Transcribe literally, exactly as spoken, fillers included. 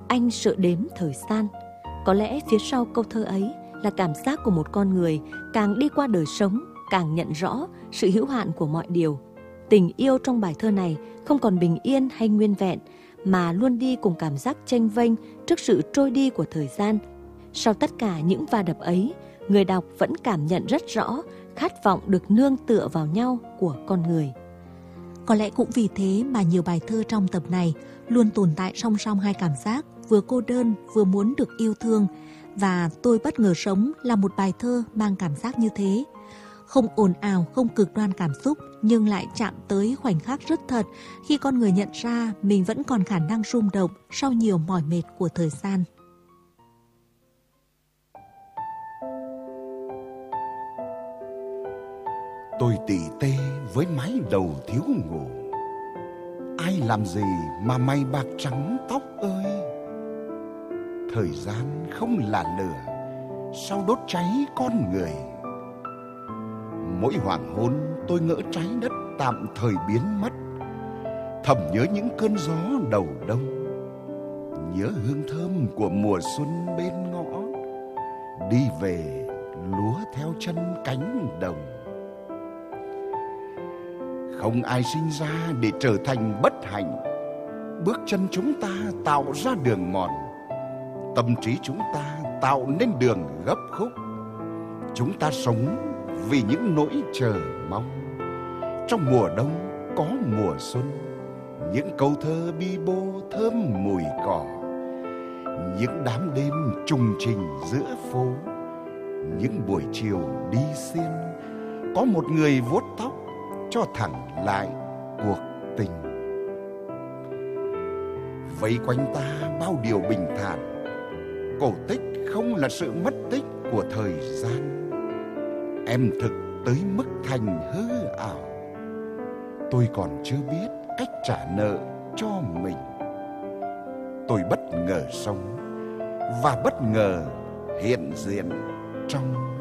anh sợ đếm thời gian. Có lẽ phía sau câu thơ ấy là cảm giác của một con người càng đi qua đời sống, càng nhận rõ sự hữu hạn của mọi điều. Tình yêu trong bài thơ này không còn bình yên hay nguyên vẹn, mà luôn đi cùng cảm giác chênh vênh trước sự trôi đi của thời gian. Sau tất cả những va đập ấy, người đọc vẫn cảm nhận rất rõ khát vọng được nương tựa vào nhau của con người. Có lẽ cũng vì thế mà nhiều bài thơ trong tập này luôn tồn tại song song hai cảm giác, vừa cô đơn vừa muốn được yêu thương. Và Tôi bất ngờ sống là một bài thơ mang cảm giác như thế. Không ồn ào, không cực đoan cảm xúc, nhưng lại chạm tới khoảnh khắc rất thật khi con người nhận ra mình vẫn còn khả năng rung động sau nhiều mỏi mệt của thời gian. Tôi tỉ tê với mái đầu thiếu ngủ. Ai làm gì mà mày bạc trắng tóc ơi? Thời gian không là lửa, sao đốt cháy con người? Mỗi hoàng hôn tôi ngỡ trái đất tạm thời biến mất, thầm nhớ những cơn gió đầu đông, nhớ hương thơm của mùa xuân bên ngõ, đi về lúa theo chân cánh đồng. Không ai sinh ra để trở thành bất hạnh, bước chân chúng ta tạo ra đường mòn, tâm trí chúng ta tạo nên đường gấp khúc. Chúng ta sống vì những nỗi chờ mong. Trong mùa đông có mùa xuân, những câu thơ bi bô thơm mùi cỏ, những đám đêm trùng trình giữa phố, những buổi chiều đi xiên, có một người vuốt tóc cho thẳng lại cuộc tình. Vây quanh ta bao điều bình thản, cổ tích không là sự mất tích của thời gian. Em thực tới mức thành hư ảo, tôi còn chưa biết cách trả nợ cho mình. Tôi bất ngờ sống và bất ngờ hiện diện trong